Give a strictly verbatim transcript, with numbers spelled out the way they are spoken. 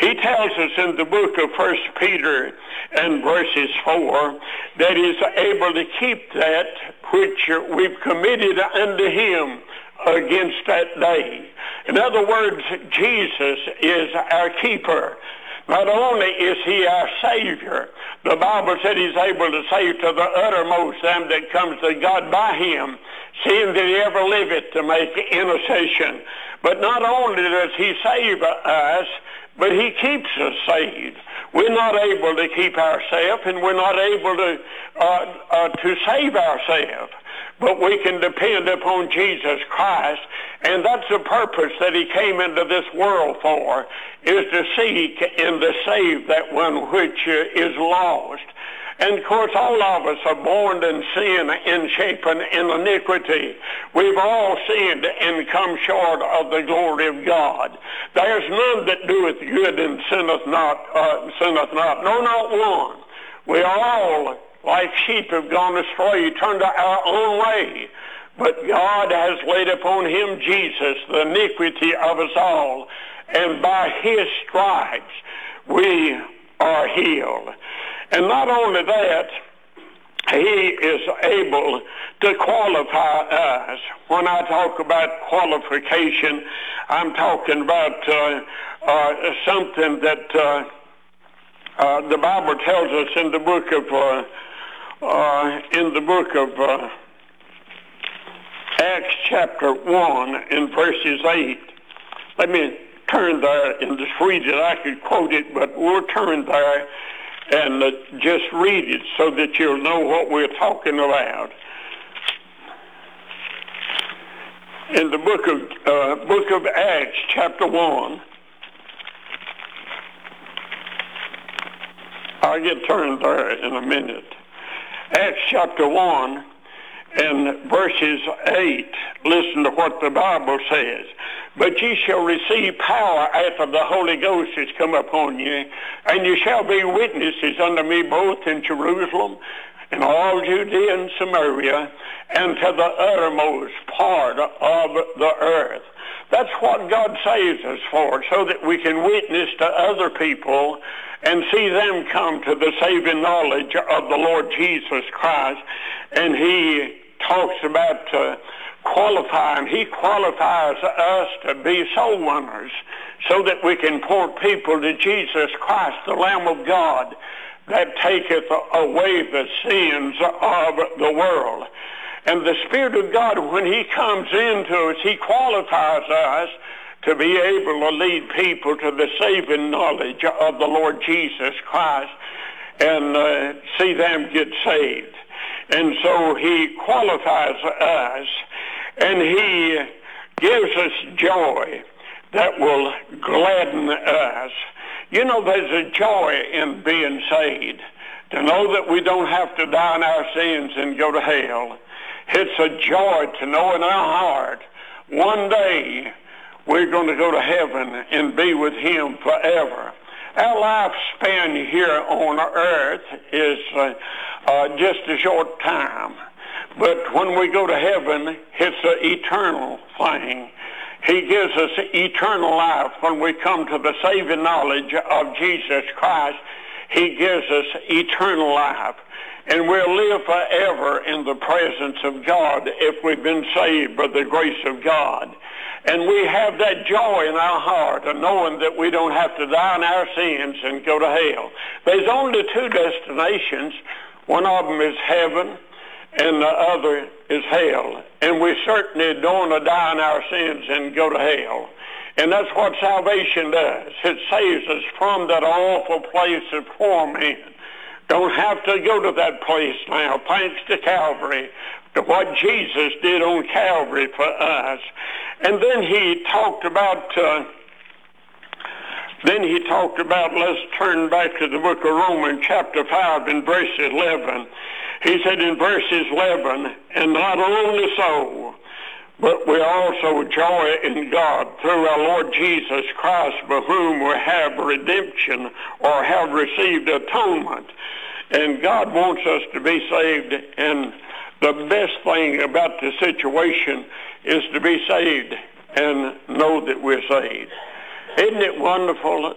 He tells us in the book of First Peter and verses four that he's able to keep that which we've committed unto him against that day. In other words, Jesus is our keeper. Not only is he our Savior, the Bible said he's able to save to the uttermost them that comes to God by him, seeing that he ever liveth to make intercession. But not only does he save us, but he keeps us saved. We're not able to keep ourselves, and we're not able to uh, uh, to save ourselves. But we can depend upon Jesus Christ, and that's the purpose that he came into this world for, is to seek and to save that one which uh, is lost. And of course, all of us are born in sin and shapen in iniquity. We've all sinned and come short of the glory of God. There's none that doeth good and sinneth not, uh, sinneth not. No, not one. We all, like sheep, have gone astray, turned our own way. But God has laid upon him, Jesus, the iniquity of us all. And by his stripes we are healed. And not only that, he is able to qualify us. When I talk about qualification, I'm talking about uh, uh, something that uh, uh, the Bible tells us in the book of uh, uh, in the book of uh, Acts chapter one in verses eight. Let me turn there and just read it. I could quote it, but we'll turn there and uh, just read it so that you'll know what we're talking about. In the book of uh, book of Acts, chapter one, I'll get turned there in a minute. Acts chapter one and verses eight. Listen to what the Bible says. But ye shall receive power after the Holy Ghost is come upon you, and you shall be witnesses unto me both in Jerusalem and all Judea and Samaria, and to the uttermost part of the earth. That's what God saves us for, so that we can witness to other people and see them come to the saving knowledge of the Lord Jesus Christ. And he talks about uh, qualifying. He qualifies us to be soul winners so that we can point people to Jesus Christ, the Lamb of God, that taketh away the sins of the world. And the Spirit of God, when he comes into us, he qualifies us to be able to lead people to the saving knowledge of the Lord Jesus Christ and uh, see them get saved. And so he qualifies us, and he gives us joy that will gladden us. You know, there's a joy in being saved, to know that we don't have to die in our sins and go to hell. It's a joy to know in our heart one day we're going to go to heaven and be with him forever. Our lifespan here on earth is uh, uh, just a short time. But when we go to heaven, it's an eternal thing. He gives us eternal life. When we come to the saving knowledge of Jesus Christ, he gives us eternal life. And we'll live forever in the presence of God if we've been saved by the grace of God. And we have that joy in our heart of knowing that we don't have to die in our sins and go to hell. There's only two destinations. One of them is heaven, and the other is hell. And we certainly don't want to die in our sins and go to hell. And that's what salvation does. It saves us from that awful place of torment. Don't have to go to that place now, thanks to Calvary, to what Jesus did on Calvary for us. And then he talked about, uh, then he talked about, let's turn back to the book of Romans, chapter five, and verse eleven. He said in verses eleven, and not only so, but we also joy in God through our Lord Jesus Christ, by whom we have redemption or have received atonement. And God wants us to be saved, and the best thing about the situation is to be saved and know that we're saved. Isn't it wonderful